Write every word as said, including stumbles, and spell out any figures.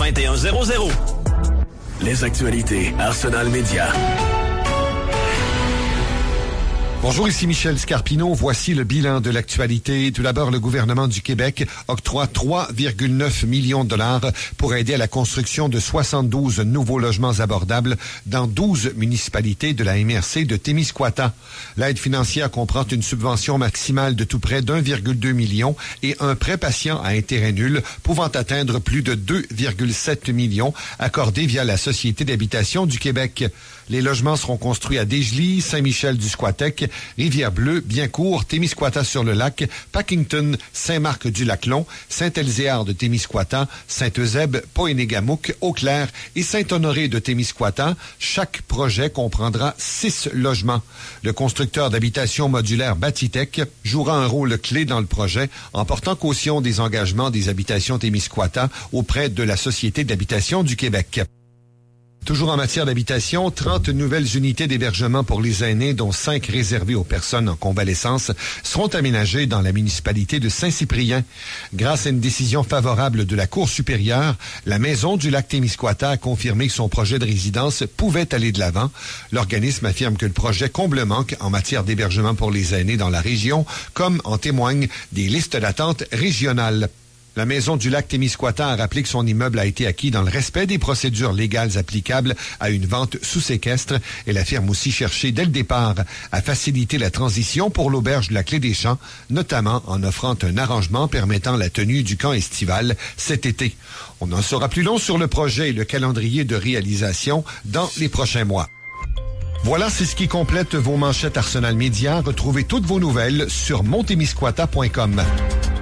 vingt et un zéro zéro. Les actualités Arsenal Média. Bonjour, ici Michel Scarpino. Voici le bilan de l'actualité. Tout d'abord, le gouvernement du Québec octroie trois virgule neuf millions de dollars pour aider à la construction de soixante-douze nouveaux logements abordables dans douze municipalités de la M R C de Témiscouata. L'aide financière comprend une subvention maximale de tout près d'un virgule deux million et un prêt patient à intérêt nul pouvant atteindre plus de deux virgule sept millions accordés via la Société d'habitation du Québec. Les logements seront construits à Desjely, Saint-Michel-du-Squatec, Rivière-Bleue, Biencourt, Témiscouata-sur-le-Lac, Packington, Saint-Marc-du-Lac-Long, Saint-Elzéar de Témiscouata, Saint-Eusèbe, Poénégamouk, Eau-Claire et Saint-Honoré de Témiscouata. Chaque projet comprendra six logements. Le constructeur d'habitation modulaire Batitech jouera un rôle clé dans le projet en portant caution des engagements des habitations Témiscouata auprès de la Société d'habitation du Québec. Toujours en matière d'habitation, trente nouvelles unités d'hébergement pour les aînés, dont cinq réservées aux personnes en convalescence, seront aménagées dans la municipalité de Saint-Cyprien. Grâce à une décision favorable de la Cour supérieure, la Maison du Lac-Témiscouata a confirmé que son projet de résidence pouvait aller de l'avant. L'organisme affirme que le projet comble manque en matière d'hébergement pour les aînés dans la région, comme en témoignent des listes d'attente régionales. La Maison du Lac-Témiscouata a rappelé que son immeuble a été acquis dans le respect des procédures légales applicables à une vente sous séquestre. Elle affirme aussi chercher dès le départ à faciliter la transition pour l'auberge de la Clé des Champs, notamment en offrant un arrangement permettant la tenue du camp estival cet été. On en saura plus long sur le projet et le calendrier de réalisation dans les prochains mois. Voilà, c'est ce qui complète vos manchettes Arsenal Média. Retrouvez toutes vos nouvelles sur montémiscouata point com.